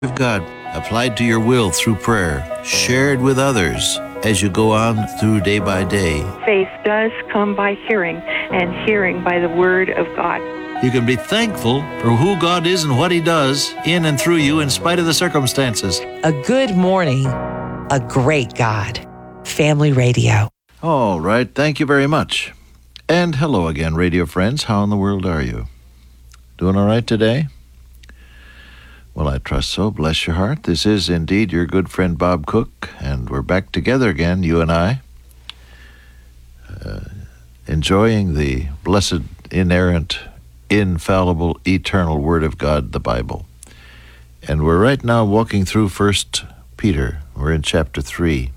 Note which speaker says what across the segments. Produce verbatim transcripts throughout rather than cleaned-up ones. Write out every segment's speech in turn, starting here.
Speaker 1: of God applied to your will through prayer, shared with others as you go on through day by day.
Speaker 2: Faith does come by hearing, and hearing by the Word of God.
Speaker 1: You can be thankful for who God is and what He does in and through you in spite of the circumstances.
Speaker 3: A good morning, a great God. Family Radio.
Speaker 1: All right, thank you very much. And hello again, radio friends. How in the world are you? Doing all right today? Well, I trust so. Bless your heart. This is indeed your good friend Bob Cook, and we're back together again, you and I, uh, enjoying the blessed, inerrant, infallible, eternal Word of God, the Bible. And we're right now walking through First Peter. We're in chapter three.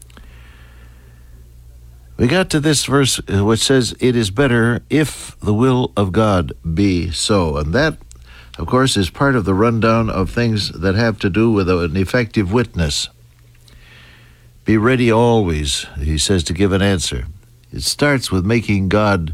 Speaker 1: We got to this verse which says, "It is better if the will of God be so." And that, of course, is part of the rundown of things that have to do with an effective witness. Be ready always, he says, to give an answer. It starts with making God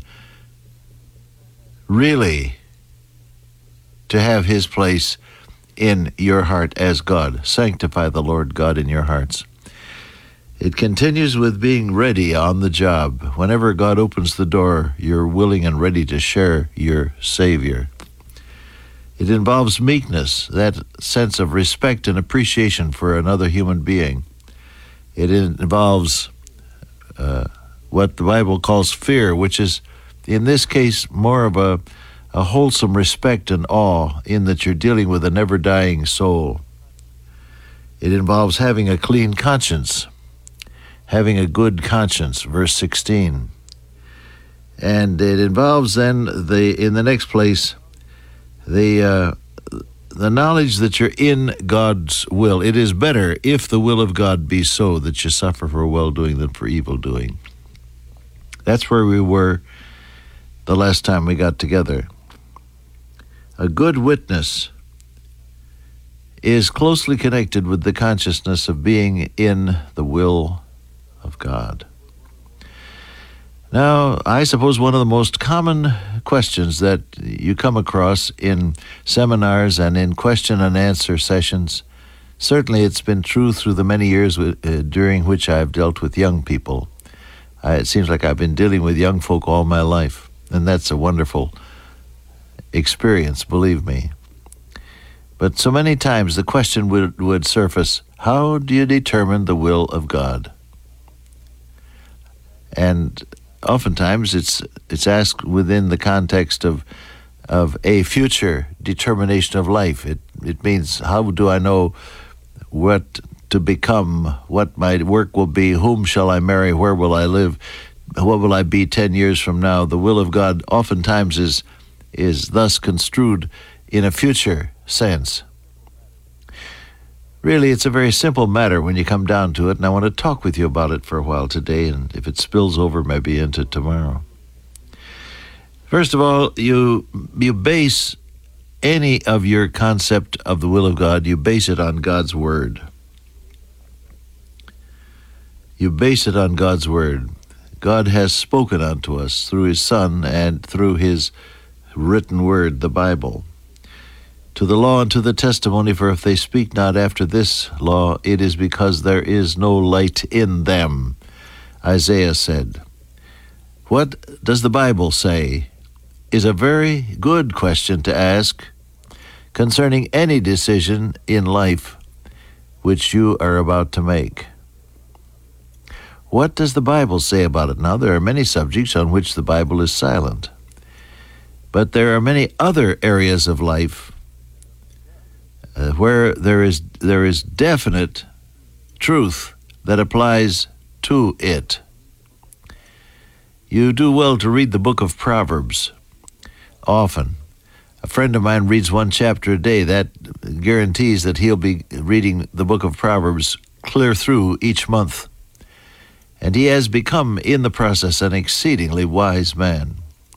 Speaker 1: really to have his place in your heart as God. Sanctify the Lord God in your hearts. It continues with being ready on the job. Whenever God opens the door, you're willing and ready to share your Savior. It involves meekness, that sense of respect and appreciation for another human being. It involves uh, what the Bible calls fear, which is, in this case, more of a, a wholesome respect and awe in that you're dealing with a never-dying soul. It involves having a clean conscience, having a good conscience, verse sixteen. And it involves then, the in the next place, the uh, the knowledge that you're in God's will. It is better if the will of God be so that you suffer for well-doing than for evil-doing. That's where we were the last time we got together. A good witness is closely connected with the consciousness of being in the will of God. Now, I suppose one of the most common questions that you come across in seminars and in question and answer sessions, certainly it's been true through the many years w- uh, during which I've dealt with young people. Uh, it seems like I've been dealing with young folk all my life, and that's a wonderful experience, believe me. But so many times the question would, would surface, how do you determine the will of God? And oftentimes it's it's asked within the context of of a future determination of life. It it means, how do I know what to become, what my work will be, whom shall I marry, where will I live, what will I be ten years from now? The will of God oftentimes is is thus construed in a future sense. Really, it's a very simple matter when you come down to it, and I want to talk with you about it for a while today, and if it spills over, maybe into tomorrow. First of all, you you base any of your concept of the will of God, you base it on God's Word. You base it on God's Word. God has spoken unto us through His Son and through His written Word, the Bible. To the law and to the testimony, for if they speak not after this law, it is because there is no light in them, Isaiah said. What does the Bible say is a very good question to ask concerning any decision in life which you are about to make. What does the Bible say about it? Now, there are many subjects on which the Bible is silent, but there are many other areas of life Uh, where there is there is definite truth that applies to it. You do well to read the book of Proverbs often. A friend of mine reads one chapter a day. That guarantees that he'll be reading the book of Proverbs clear through each month. And he has become, in the process, an exceedingly wise man.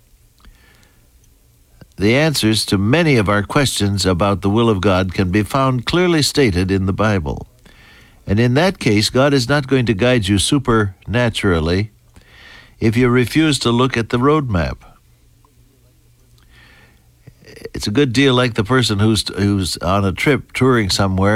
Speaker 1: The answers to many of our questions about the will of God can be found clearly stated in the Bible. And in that case, God is not going to guide you supernaturally if you refuse to look at the roadmap. it's a good deal like the person who's who's on a trip touring somewhere